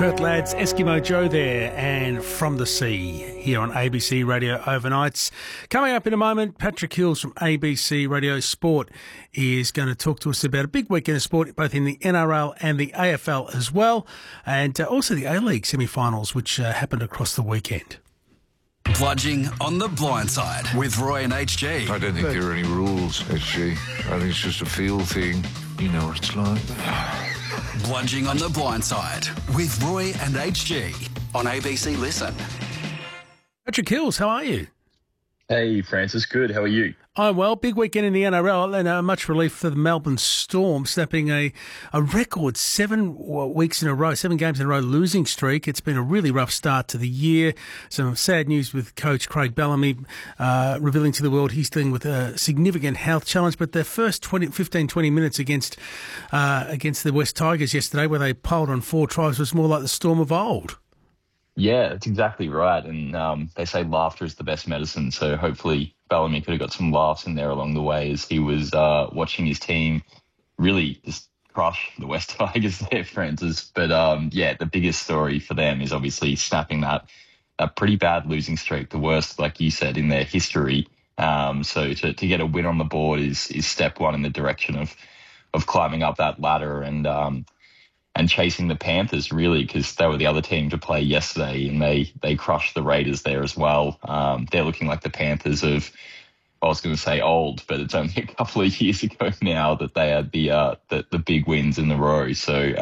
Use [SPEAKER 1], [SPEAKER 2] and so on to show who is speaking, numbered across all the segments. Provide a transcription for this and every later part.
[SPEAKER 1] Perth lads, Eskimo Joe there, and From the Sea here on ABC Radio Overnights. Coming up in a moment, Patrick Hills from ABC Radio Sport is going to talk to us about a big weekend of sport, both in the NRL and the AFL as well, and also the A-League semi-finals, which happened across the weekend.
[SPEAKER 2] Bludging on the blind side with Roy and HG.
[SPEAKER 3] I don't think there are any rules, HG. I think it's just a feel thing. You know what it's like.
[SPEAKER 2] Bludging on the blind side with Roy and HG on ABC Listen.
[SPEAKER 1] Patrick Hills, how are you?
[SPEAKER 4] Hey, Francis. Good. How are you?
[SPEAKER 1] I'm well. Big weekend in the NRL, and much relief for the Melbourne Storm, snapping a record 7 games in a row losing streak. It's been a really rough start to the year. Some sad news with coach Craig Bellamy revealing to the world he's dealing with a significant health challenge. But their first 15-20 minutes against the West Tigers yesterday, where they polled on 4 tries, was more like the Storm of old.
[SPEAKER 4] Yeah, that's exactly right. And they say laughter is the best medicine. So hopefully Bellamy could have got some laughs in there along the way as he was watching his team really just crush the West Tigers there, Francis. But the biggest story for them is obviously snapping that pretty bad losing streak, the worst, like you said, in their history. So to get a win on the board is step one in the direction of climbing up that ladder and chasing the Panthers, really, because they were the other team to play yesterday, and they crushed the Raiders there as well. They're looking like the Panthers of, I was going to say old, but it's only a couple of years ago now that they had the big wins in the row. So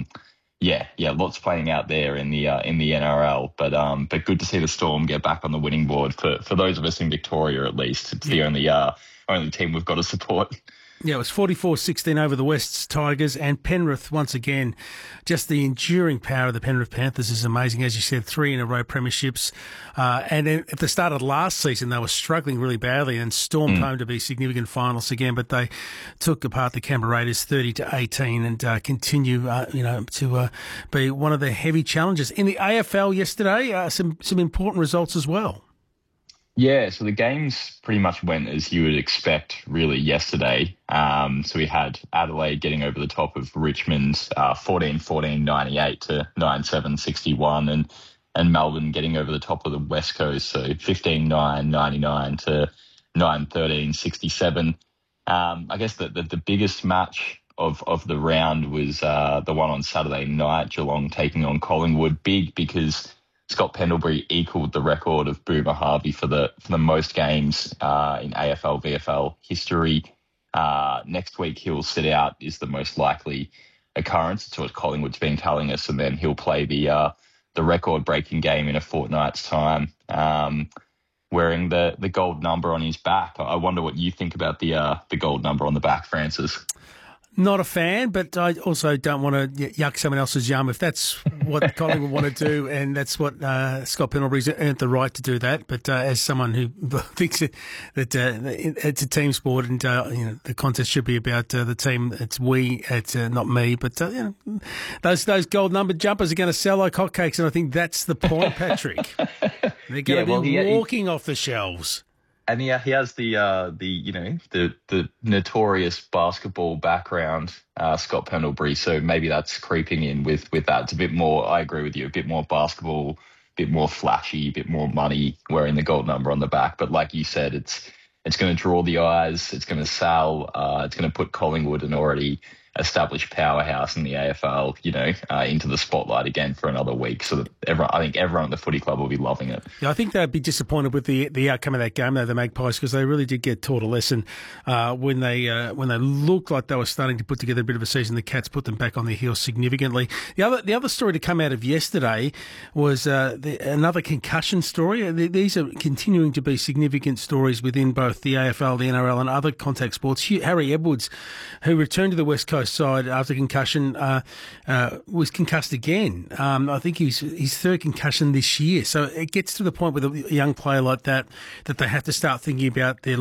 [SPEAKER 4] lots playing out there in the NRL, but good to see the Storm get back on the winning board for those of us in Victoria at least. It's the only team we've got to support.
[SPEAKER 1] Yeah, it was 44-16 over the West's Tigers, and Penrith, once again, just the enduring power of the Penrith Panthers is amazing. As you said, 3 in a row premierships. And then at the start of last season, they were struggling really badly and stormed home to be significant finalists again, but they took apart the Canberra Raiders 30-18 and continue, to be one of the heavy challenges. In the AFL yesterday, some important results as well.
[SPEAKER 4] Yeah, so the games pretty much went as you would expect, really, yesterday. So we had Adelaide getting over the top of Richmond, 14-14, 98 to 9-7, 61, and Melbourne getting over the top of the West Coast, so 15-9, 99 to 9-13, 67. I guess the biggest match of the round was the one on Saturday night, Geelong taking on Collingwood. Big because Scott Pendlebury equaled the record of Boomer Harvey for the most games in AFL, VFL history. Next week he'll sit out is the most likely occurrence. It's what Collingwood's been telling us, and then he'll play the record-breaking game in a fortnight's time, wearing the gold number on his back. I wonder what you think about the gold number on the back, Francis.
[SPEAKER 1] Not a fan, but I also don't want to yuck someone else's yum. If that's what Collingwood want to do, and that's what Scott Pendlebury's earned the right to do that. But as someone who thinks that it's a team sport, and the contest should be about the team, it's not me. But those gold numbered jumpers are going to sell like hotcakes, and I think that's the point, Patrick. They're going to be walking off the shelves.
[SPEAKER 4] And he has the notorious basketball background, Scott Pendlebury. So maybe that's creeping in with that. It's a bit more. I agree with you. A bit more basketball, a bit more flashy, a bit more money wearing the gold number on the back. But like you said, it's going to draw the eyes. It's going to sell. It's going to put Collingwood, an already established powerhouse in the AFL, into the spotlight again for another week. So that I think everyone at the footy club will be loving it.
[SPEAKER 1] Yeah, I think they'd be disappointed with the outcome of that game, though, the Magpies, because they really did get taught a lesson when they looked like they were starting to put together a bit of a season. The Cats put them back on their heels significantly. The other story to come out of yesterday was another concussion story. These are continuing to be significant stories within both the AFL, the NRL, and other contact sports. Harry Edwards, who returned to the West Coast side after concussion, was concussed again. I think his third concussion this year. So it gets to the point with a young player like that they have to start thinking about their